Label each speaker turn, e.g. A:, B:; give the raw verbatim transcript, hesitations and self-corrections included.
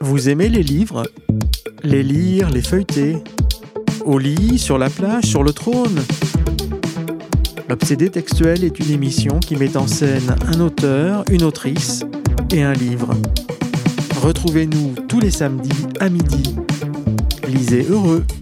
A: Vous aimez les livres ? Les lire, les feuilleter ? Au lit, sur la plage, sur le trône ? L'Obsédé textuel est une émission qui met en scène un auteur, une autrice et un livre. Retrouvez-nous tous les samedis à midi. Lisez heureux.